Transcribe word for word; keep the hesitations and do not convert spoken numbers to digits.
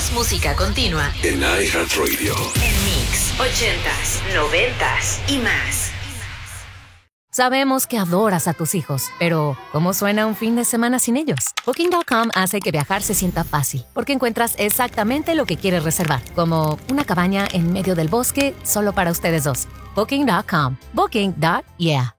Más música continua en iHeartRadio. En Mix, ochentas, noventas y más. Sabemos que adoras a tus hijos, pero ¿cómo suena un fin de semana sin ellos? Booking punto com hace que viajar se sienta fácil, porque encuentras exactamente lo que quieres reservar, como una cabaña en medio del bosque solo para ustedes dos. Booking punto com. Booking. Yeah.